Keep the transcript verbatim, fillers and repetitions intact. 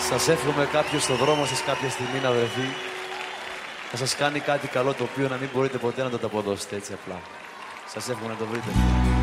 Σας εύχομαι κάποιος στο δρόμο σας κάποια στιγμή να βρεθεί, να σας κάνει κάτι καλό το οποίο να μην μπορείτε ποτέ να το αποδώσετε έτσι απλά. Σας εύχομαι να το βρείτε.